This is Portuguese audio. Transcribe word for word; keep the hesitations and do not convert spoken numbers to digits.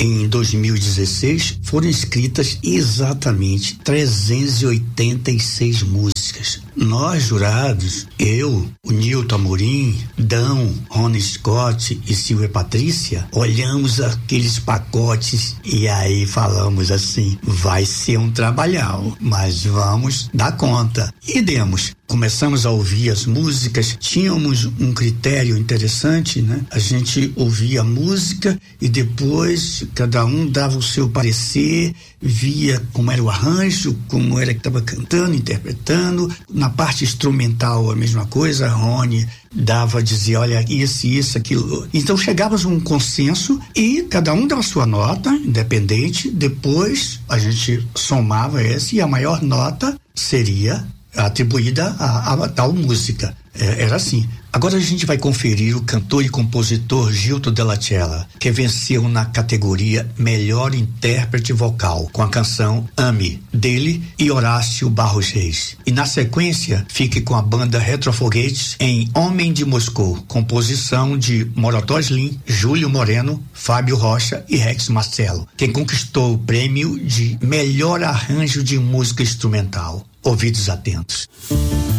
em dois mil e dezesseis, foram escritas exatamente trezentas e oitenta e seis músicas. Nós, jurados, eu, o Nilton Amorim, Dão, Rony Scott e Silvia Patrícia, olhamos aqueles pacotes e aí falamos assim, vai ser um trabalhão, mas vamos dar conta. E demos. Começamos a ouvir as músicas, tínhamos um critério interessante, né? A gente ouvia a música e depois cada um dava o seu parecer, via como era o arranjo, como era que estava cantando, interpretando. Na parte instrumental a mesma coisa, a Rony dava, dizia, olha, isso, isso, aquilo. Então chegávamos a um consenso e cada um dava a sua nota, independente. Depois a gente somava essa e a maior nota seria atribuída a, a tal música. É, era assim. Agora a gente vai conferir o cantor e compositor Gilto Della Cella, que venceu na categoria Melhor Intérprete Vocal com a canção Ame, dele e Horácio Barros Reis. E na sequência, fique com a banda Retrofoguetes em Homem de Moscou, composição de Morotó Slim, Júlio Moreno, Fábio Rocha e Rex Marcelo, quem conquistou o prêmio de Melhor Arranjo de Música Instrumental. Ouvidos atentos.